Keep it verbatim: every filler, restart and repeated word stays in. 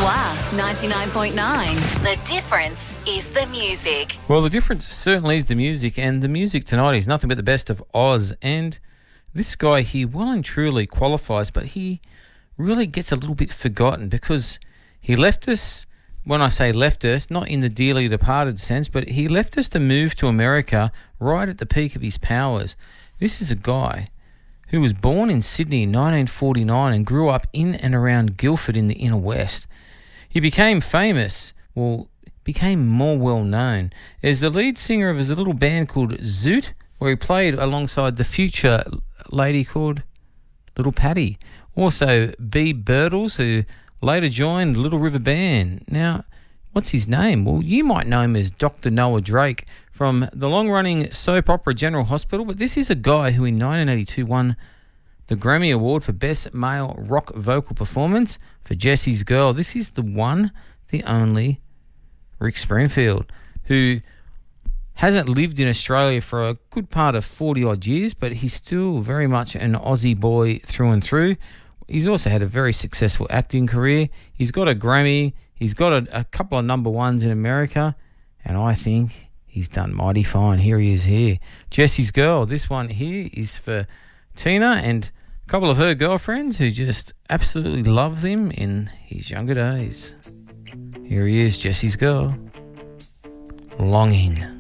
Wah, ninety-nine point nine. The difference is the music. Well, the difference certainly is the music, and the music tonight is nothing but the best of Oz. And this guy here well and truly qualifies, but he really gets a little bit forgotten because he left us, when I say left us, not in the dearly departed sense, but he left us to move to America right at the peak of his powers. This is a guy who was born in Sydney in nineteen forty-nine and grew up in and around Guildford in the inner west. He became famous, well, became more well-known as the lead singer of his little band called Zoot, where he played alongside the future lady called Little Patty. Also, B. Birtles, who later joined Little River Band. Now, what's his name? Well, you might know him as Doctor Noah Drake from the long-running soap opera General Hospital, but this is a guy who in nineteen eighty-two won the Grammy Award for Best Male Rock Vocal Performance for Jesse's Girl. This is the one, the only Rick Springfield, who hasn't lived in Australia for a good part of forty-odd years, but he's still very much an Aussie boy through and through. He's also had a very successful acting career. He's got a Grammy. He's got a, a couple of number ones in America, and I think he's done mighty fine. Here he is here. Jesse's Girl. This one here is for Tina and a couple of her girlfriends who just absolutely loved him in his younger days. Here he is, Jesse's Girl. Longing.